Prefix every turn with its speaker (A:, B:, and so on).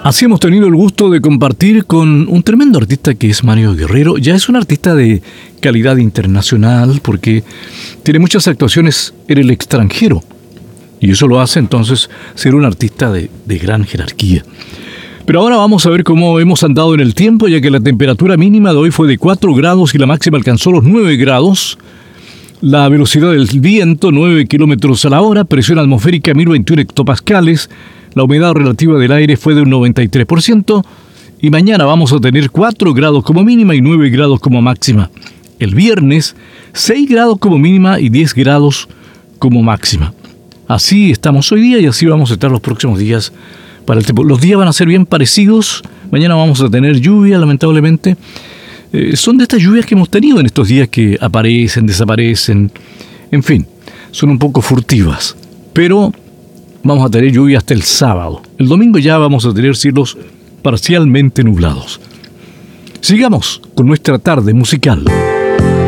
A: Así hemos tenido el gusto de compartir con un tremendo artista que es Mario Guerrero. Ya es un artista de calidad internacional porque tiene muchas actuaciones en el extranjero. Y eso lo hace entonces ser un artista de gran jerarquía. Pero ahora vamos a ver cómo hemos andado en el tiempo, ya que la temperatura mínima de hoy fue de 4 grados y la máxima alcanzó los 9 grados. La velocidad del viento, 9 kilómetros a la hora, presión atmosférica 1021 hectopascales. La humedad relativa del aire fue de un 93%. Y mañana vamos a tener 4 grados como mínima y 9 grados como máxima. El viernes, 6 grados como mínima y 10 grados como máxima. Así estamos hoy día y así vamos a estar los próximos días para el tiempo. Los días van a ser bien parecidos. Mañana vamos a tener lluvia, lamentablemente. Son de estas lluvias que hemos tenido en estos días que aparecen, desaparecen. En fin, son un poco furtivas. Pero vamos a tener lluvia hasta el sábado. El domingo ya vamos a tener cielos parcialmente nublados. Sigamos con nuestra tarde musical.